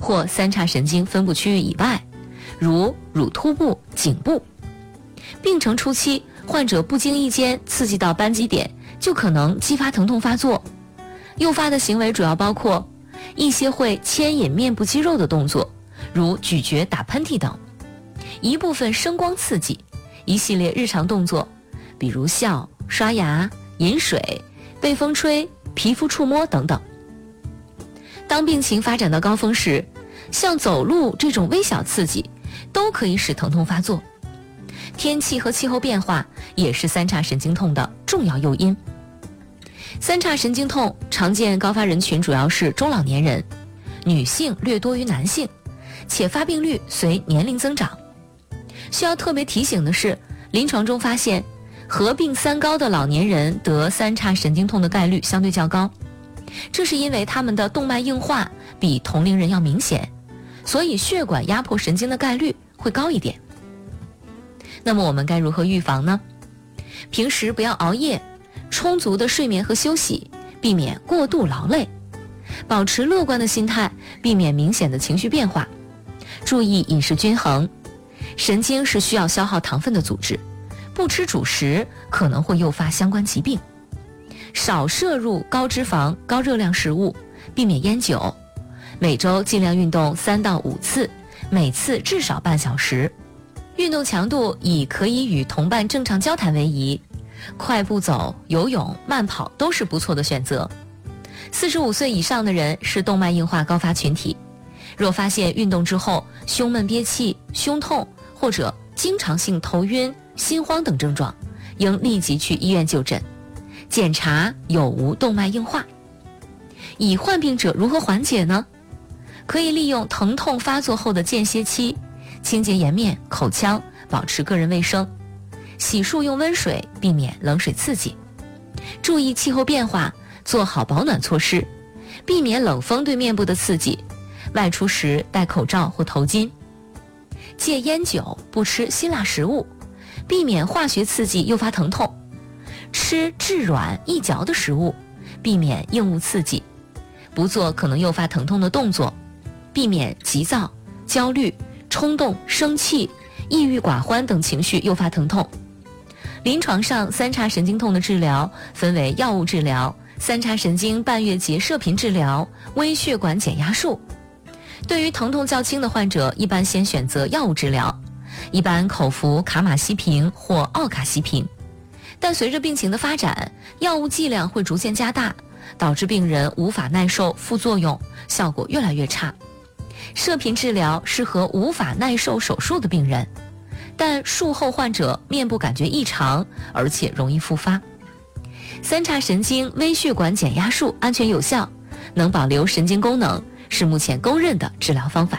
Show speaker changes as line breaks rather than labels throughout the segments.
或三叉神经分布区域以外，如乳突部、颈部。病程初期，患者不经意间刺激到扳机点，就可能激发疼痛发作。诱发的行为主要包括一些会牵引面部肌肉的动作，如咀嚼、打喷嚏等；一部分声光刺激；一系列日常动作，比如笑、刷牙、饮水、被风吹、皮肤触摸等等。当病情发展到高峰时，像走路这种微小刺激都可以使疼痛发作。天气和气候变化也是三叉神经痛的重要诱因。三叉神经痛常见高发人群主要是中老年人，女性略多于男性，且发病率随年龄增长。需要特别提醒的是，临床中发现合并三高的老年人得三叉神经痛的概率相对较高，这是因为他们的动脉硬化比同龄人要明显，所以血管压迫神经的概率会高一点。那么我们该如何预防呢？平时不要熬夜，充足的睡眠和休息，避免过度劳累，保持乐观的心态，避免明显的情绪变化，注意饮食均衡。神经是需要消耗糖分的组织，不吃主食可能会诱发相关疾病。少摄入高脂肪、高热量食物，避免烟酒。每周尽量运动3到5次，每次至少半小时。运动强度以可以与同伴正常交谈为宜，快步走、游泳、慢跑都是不错的选择。45岁以上的人是动脉硬化高发群体，若发现运动之后胸闷憋气、胸痛或者经常性头晕、心慌等症状，应立即去医院就诊，检查有无动脉硬化。已患病者如何缓解呢？可以利用疼痛发作后的间歇期，清洁颜面、口腔，保持个人卫生，洗漱用温水，避免冷水刺激，注意气候变化，做好保暖措施，避免冷风对面部的刺激，外出时戴口罩或头巾，戒烟酒，不吃辛辣食物，避免化学刺激诱发疼痛，吃质软易嚼的食物，避免硬物刺激，不做可能诱发疼痛的动作，避免急躁、焦虑、冲动、生气、抑郁寡欢等情绪诱发疼痛。临床上，三叉神经痛的治疗分为药物治疗、三叉神经半月结射频治疗、微血管减压术。对于疼痛较轻的患者，一般先选择药物治疗，一般口服卡马西平或奥卡西平。但随着病情的发展，药物剂量会逐渐加大，导致病人无法耐受副作用，效果越来越差。射频治疗适合无法耐受手术的病人，但术后患者面部感觉异常，而且容易复发。三叉神经微血管减压术安全有效，能保留神经功能，是目前公认的治疗方法。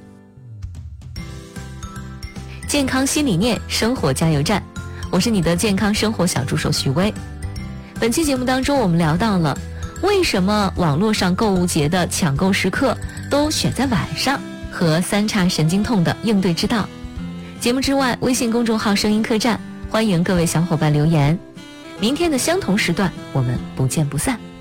健康新理念，生活加油站，我是你的健康生活小助手徐薇。本期节目当中，我们聊到了为什么网络上购物节的抢购时刻都选在晚上，和三叉神经痛的应对之道。节目之外，微信公众号声音客栈，欢迎各位小伙伴留言。明天的相同时段，我们不见不散。